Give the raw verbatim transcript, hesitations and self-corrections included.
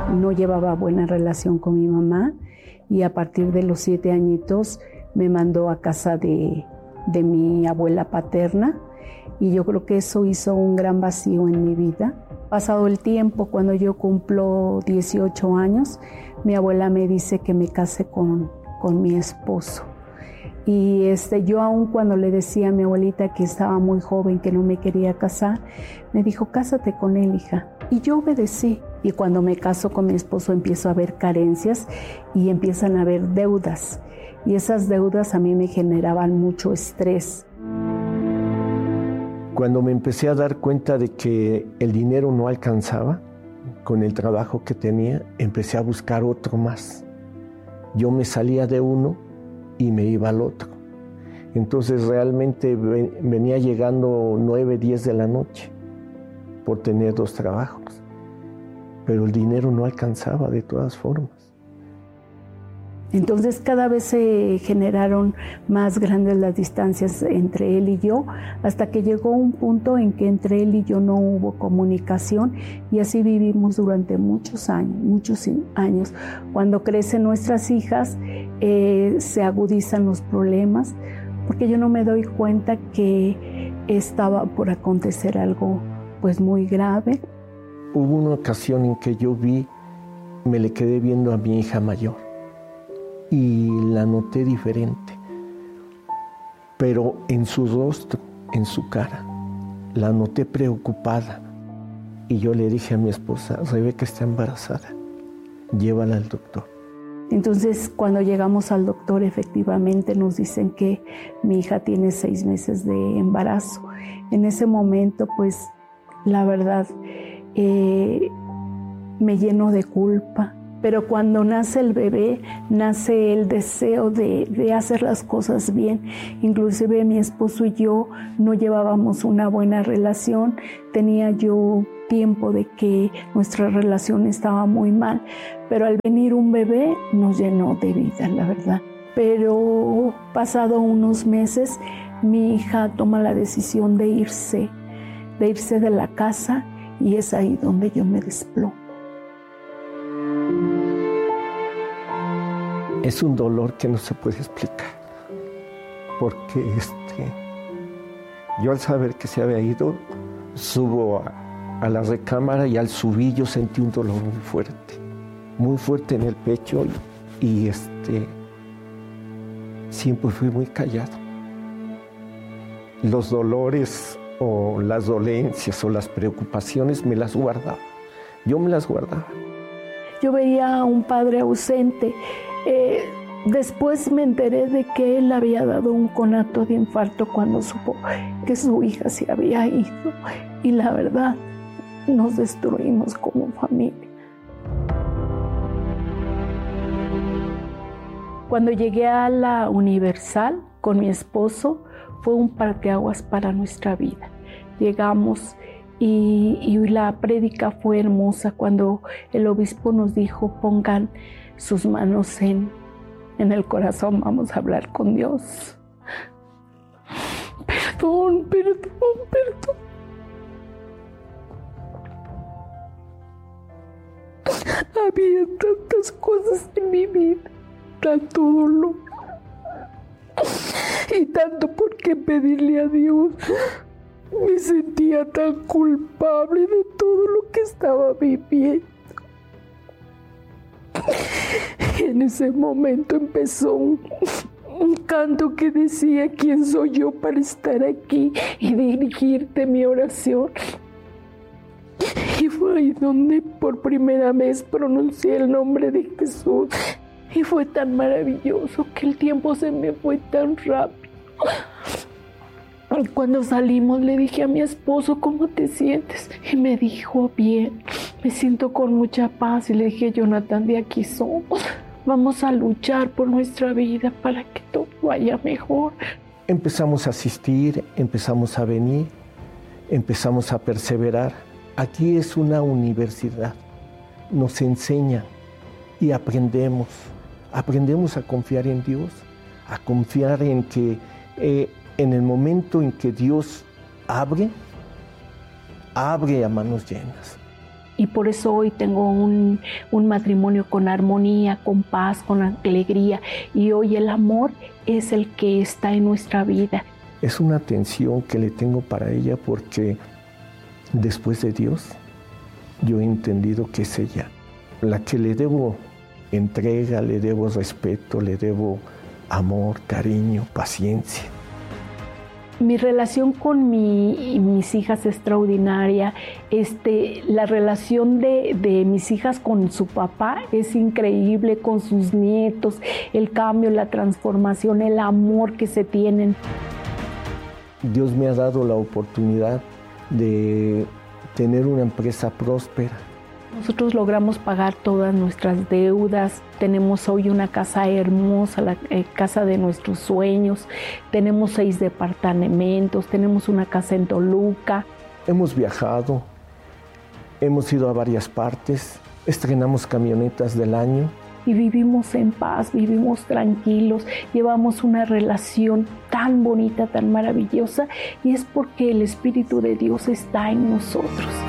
No llevaba buena relación con mi mamá y a partir de los siete añitos me mandó a casa de, de mi abuela paterna y yo creo que eso hizo un gran vacío en mi vida. Pasado el tiempo, cuando yo cumplo dieciocho años, mi abuela me dice que me case con, con mi esposo. Y este, yo aún cuando le decía a mi abuelita que estaba muy joven, que no me quería casar, me dijo, cásate con él, hija. Y yo obedecí. Y cuando me caso con mi esposo empiezo a ver carencias y empiezan a haber deudas. Y esas deudas a mí me generaban mucho estrés. Cuando me empecé a dar cuenta de que el dinero no alcanzaba con el trabajo que tenía, empecé a buscar otro más. Yo me salía de uno y me iba al otro. Entonces realmente venía llegando nueve, diez de la noche por tener dos trabajos. Pero el dinero no alcanzaba de todas formas. Entonces cada vez se generaron más grandes las distancias entre él y yo, hasta que llegó un punto en que entre él y yo no hubo comunicación y así vivimos durante muchos años, muchos años. Cuando crecen nuestras hijas, eh, se agudizan los problemas, porque yo no me doy cuenta que estaba por acontecer algo pues muy grave. Hubo una ocasión en que yo vi, me le quedé viendo a mi hija mayor. Y la noté diferente, pero en su rostro, en su cara, la noté preocupada. Y yo le dije a mi esposa, Rebeca está embarazada, llévala al doctor. Entonces, cuando llegamos al doctor, efectivamente nos dicen que mi hija tiene seis meses de embarazo. En ese momento, pues, la verdad, eh, me lleno de culpa. Pero cuando nace el bebé, nace el deseo de, de hacer las cosas bien. Inclusive mi esposo y yo no llevábamos una buena relación. Tenía yo tiempo de que nuestra relación estaba muy mal. Pero al venir un bebé nos llenó de vida, la verdad. Pero pasado unos meses, mi hija toma la decisión de irse, de irse de la casa y es ahí donde yo me desplomo. Es un dolor que no se puede explicar, porque este, yo al saber que se había ido, subo a, a la recámara y al subir yo sentí un dolor muy fuerte, muy fuerte en el pecho y, y este, siempre fui muy callado. Los dolores o las dolencias o las preocupaciones me las guardaba, yo me las guardaba. Yo veía a un padre ausente. Eh, después me enteré de que él había dado un conato de infarto cuando supo que su hija se había ido. Y la verdad, nos destruimos como familia. Cuando llegué a la Universal con mi esposo, fue un parteaguas para nuestra vida. Llegamos y, y la prédica fue hermosa cuando el obispo nos dijo, pongan sus manos en, en el corazón, vamos a hablar con Dios. Perdón, perdón, perdón. Había tantas cosas en mi vida, tanto dolor y tanto por qué pedirle a Dios. Me sentía tan culpable de todo lo que estaba viviendo. En ese momento empezó un, un canto que decía, ¿quién soy yo para estar aquí y dirigirte mi oración? Y fue ahí donde por primera vez pronuncié el nombre de Jesús. Y fue tan maravilloso que el tiempo se me fue tan rápido. Cuando salimos le dije a mi esposo, ¿cómo te sientes? Y me dijo, bien, me siento con mucha paz. Y le dije, Jonathan, de aquí somos. Vamos a luchar por nuestra vida para que todo vaya mejor. Empezamos a asistir, empezamos a venir, empezamos a perseverar. Aquí es una universidad. Nos enseña y aprendemos. Aprendemos a confiar en Dios, a confiar en que eh, en el momento en que Dios abre, abre a manos llenas. Y por eso hoy tengo un, un matrimonio con armonía, con paz, con alegría. Y hoy el amor es el que está en nuestra vida. Es una atención que le tengo para ella porque después de Dios, yo he entendido que es ella la que le debo entrega, le debo respeto, le debo amor, cariño, paciencia. Mi relación con mi, mis hijas es extraordinaria. Este, la relación de, de mis hijas con su papá es increíble, con sus nietos, el cambio, la transformación, el amor que se tienen. Dios me ha dado la oportunidad de tener una empresa próspera. Nosotros logramos pagar todas nuestras deudas, tenemos hoy una casa hermosa, la eh, casa de nuestros sueños, tenemos seis departamentos, tenemos una casa en Toluca. Hemos viajado, hemos ido a varias partes, estrenamos camionetas del año. Y vivimos en paz, vivimos tranquilos, llevamos una relación tan bonita, tan maravillosa, y es porque el Espíritu de Dios está en nosotros.